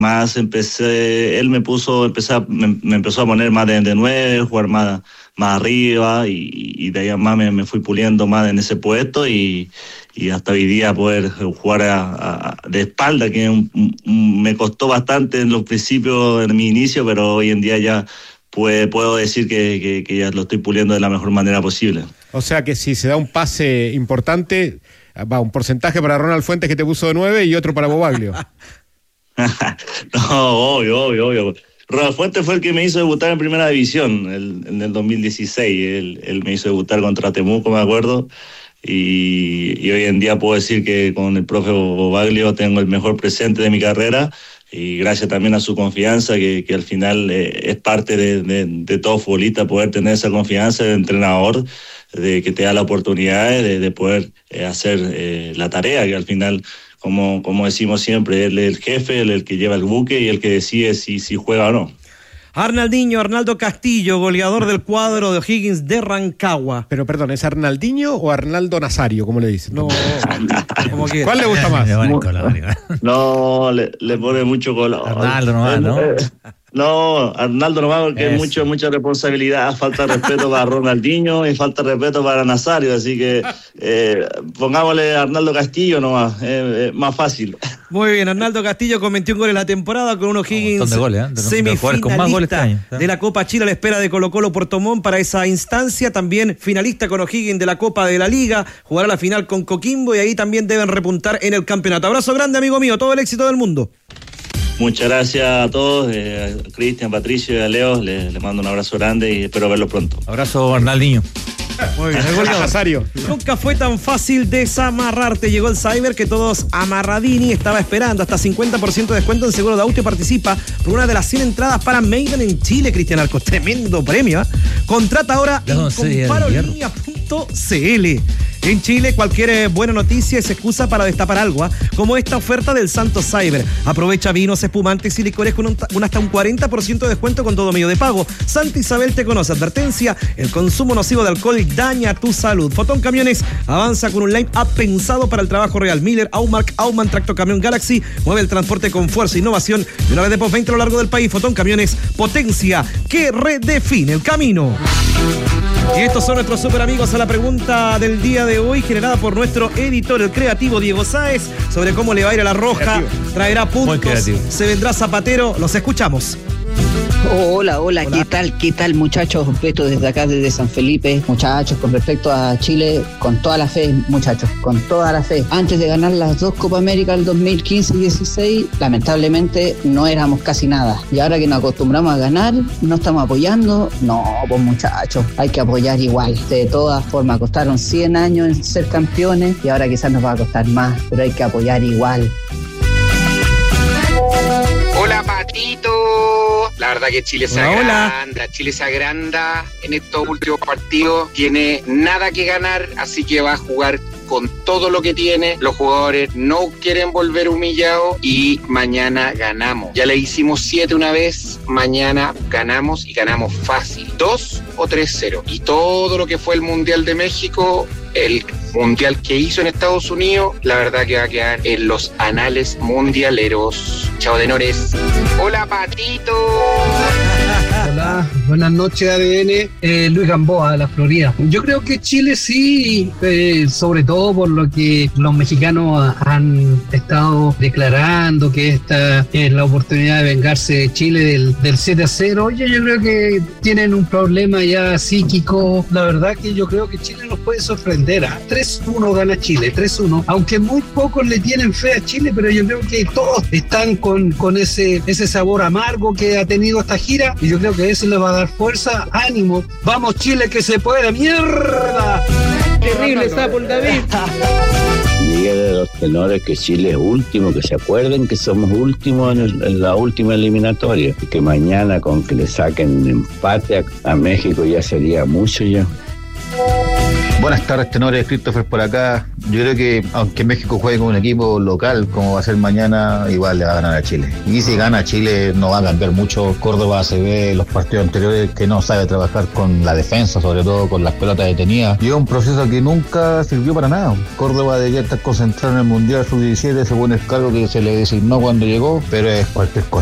Más él me empezó a poner más de 9, jugar más arriba y de ahí más me fui puliendo más en ese puesto y hasta hoy día poder jugar de espalda, que me costó bastante en los principios, en mi inicio, pero hoy en día ya puedo decir que ya lo estoy puliendo de la mejor manera posible. O sea que si se da un pase importante, va un porcentaje para Ronald Fuentes, que te puso de 9, y otro para Bobaglio. No, obvio. Ronald Fuentes fue el que me hizo debutar en primera división en el 2016. Él me hizo debutar contra Temuco, me acuerdo. Y hoy en día puedo decir que con el profe Bobaglio tengo el mejor presente de mi carrera, y gracias también a su confianza, que al final es parte de todo futbolista, poder tener esa confianza del entrenador, de que te da la oportunidad de poder hacer la tarea, que al final, como decimos siempre, él es el jefe, él es el que lleva el buque y el que decide si juega o no. Arnaldo Castillo, goleador del cuadro de O'Higgins de Rancagua. Pero perdón, ¿es Arnaldinho o Arnaldo Nazario, como le dicen? No, como quieras. ¿Cuál le gusta más? No, le pone mucho color. Arnaldo nomás, ¿no? No, Arnaldo nomás, porque es mucha responsabilidad, falta de respeto para Ronaldinho y falta de respeto para Nazario, así que pongámosle a Arnaldo Castillo nomás, más fácil. Muy bien, Arnaldo Castillo con 21 goles la temporada, con unos O'Higgins semifinalista de la Copa Chile a la espera de Colo-Colo Puerto Montt para esa instancia, también finalista con O'Higgins de la Copa de la Liga, jugará la final con Coquimbo y ahí también deben repuntar en el campeonato. Abrazo grande, amigo mío, todo el éxito del mundo. Muchas gracias a todos, a Cristian, Patricio y a Leo, le mando un abrazo grande y espero verlos pronto. Abrazo, Arnaldinho. Muy bien, el goleador. Nunca fue tan fácil desamarrarte. Llegó el cyber que todos amarradini estaba esperando. Hasta 50% de descuento en seguro de auto y participa por una de las 100 entradas para Maiden en Chile, Cristian Arcos. Tremendo premio, ¿eh? Contrata ahora en comparolinea.cl. En Chile, cualquier buena noticia es excusa para destapar algo, como esta oferta del Santos Cyber. Aprovecha vinos, espumantes y licores con hasta un 40% de descuento con todo medio de pago. Santa Isabel te conoce. Advertencia: el consumo nocivo de alcohol daña tu salud. Fotón Camiones avanza con un line-up pensado para el trabajo real. Miller, Aumark, Aumann, Tractocamión Galaxy mueve el transporte con fuerza e innovación de una vez de post 20 a lo largo del país. Fotón Camiones, potencia que redefine el camino. Y estos son nuestros super amigos a la pregunta del día de hoy, generada por nuestro editor, el creativo Diego Sáez, sobre cómo le va a ir a la Roja. Traerá puntos, se vendrá Zapatero. Los escuchamos. Hola, ¿qué tal muchachos? Beto desde acá, desde San Felipe. Muchachos, con respecto a Chile, con toda la fe, muchachos, con toda la fe. Antes de ganar las dos Copa América el 2015 y 16, lamentablemente no éramos casi nada. Y ahora que nos acostumbramos a ganar, no estamos apoyando. No, pues muchachos, hay que apoyar igual. De todas formas, costaron 100 años en ser campeones y ahora quizás nos va a costar más, pero hay que apoyar igual. Hola, Patito. La verdad que Chile se agranda en estos últimos partidos, tiene nada que ganar, así que va a jugar con todo lo que tiene. Los jugadores no quieren volver humillados y mañana ganamos. Ya le hicimos 7 una vez, mañana ganamos y ganamos fácil, 2 o 3-0. Y todo lo que fue el Mundial de México, el Mundial que hizo en Estados Unidos, la verdad que va a quedar en los anales mundialeros. Chao de Nores. Hola, Patito. Hola, buenas noches ADN, Luis Gamboa de la Florida. Yo creo que Chile sí, sobre todo por lo que los mexicanos han estado declarando, que esta es la oportunidad de vengarse de Chile del 7-0. Oye, yo creo que tienen un problema ya psíquico. La verdad que yo creo que Chile nos puede sorprender. 3-1 gana Chile, 3-1. Aunque muy pocos le tienen fe a Chile, pero yo creo que todos están con ese sabor amargo que ha tenido esta gira, y yo creo que eso les va a dar fuerza, ánimo. Vamos Chile, que se puede. ¡Mierda! Terrible sapo el David. Dígale a los tenores que Chile es último, que se acuerden que somos últimos en la última eliminatoria, y que mañana con que le saquen empate a México ya sería mucho ya. Buenas tardes, tenores. Christopher por acá. Yo creo que aunque México juegue con un equipo local como va a ser mañana, igual le va a ganar a Chile. Y si gana Chile no va a cambiar mucho. Córdoba se ve en los partidos anteriores que no sabe trabajar con la defensa, sobre todo con las pelotas detenidas. Y es un proceso que nunca sirvió para nada. Córdoba debería estar concentrado en el Mundial Sub-17 según el cargo que se le designó cuando llegó, pero es cualquier cosa.